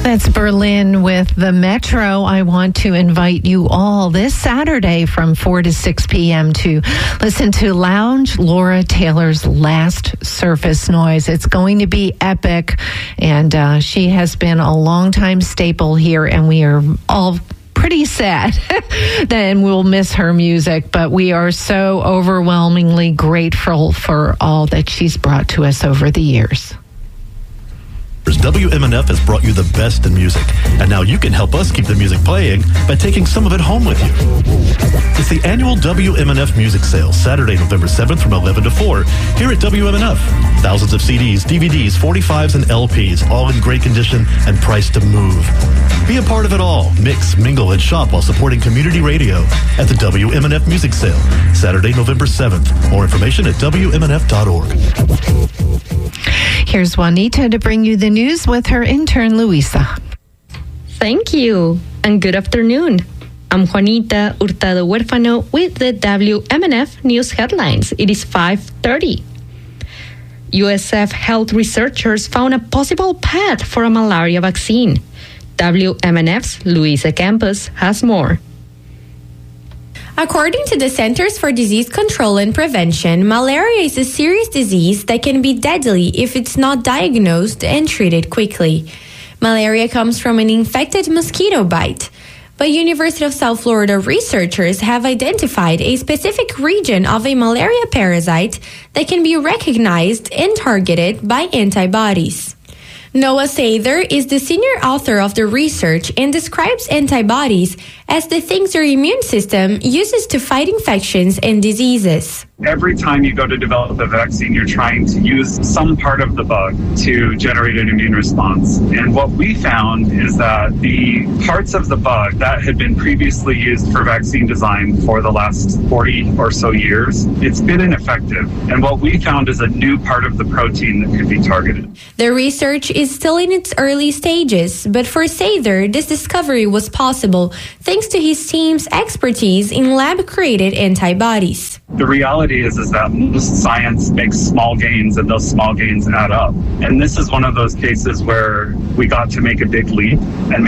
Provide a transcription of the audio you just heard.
That's Berlin with the Metro. I want to invite you all this Saturday from 4 to 6 p.m. to listen to Lounge Laura Taylor's Last Surface Noise. It's going to be epic, and she has been a longtime staple here, and we are all pretty sad then we'll miss her music, but we are so overwhelmingly grateful for all that she's brought to us over the years. WMNF has brought you the best in music, and now you can help us keep the music playing by taking some of it home with you. It's the annual WMNF Music Sale, Saturday, November 7th from 11 to 4 here at WMNF. Thousands of CDs, DVDs, 45s, and LPs, all in great condition and priced to move. Be a part of it all. Mix, mingle, and shop while supporting community radio at the WMNF Music Sale, Saturday, November 7th. More information at WMNF.org. Here's Juanita to bring you the news with her intern, Luisa. Thank you, and good afternoon. I'm Juanita Hurtado Huérfano with the WMNF News Headlines. It is 5:30. USF health researchers found a possible path for a malaria vaccine. WMNF's Luisa Campos has more. According to the Centers for Disease Control and Prevention, malaria is a serious disease that can be deadly if it's not diagnosed and treated quickly. Malaria comes from an infected mosquito bite, but University of South Florida researchers have identified a specific region of a malaria parasite that can be recognized and targeted by antibodies. Noah Sather is the senior author of the research and describes antibodies as the things your immune system uses to fight infections and diseases. Every time you go to develop a vaccine, you're trying to use some part of the bug to generate an immune response. And what we found is that the parts of the bug that had been previously used for vaccine design for the last 40 or so years, it's been ineffective. And what we found is a new part of the protein that could be targeted. The research is still in its early stages, but for Sather, this discovery was possible thanks to his team's expertise in lab-created antibodies. The reality is that most science makes small gains, and those small gains add up. And this is one of those cases where we got to make a big leap and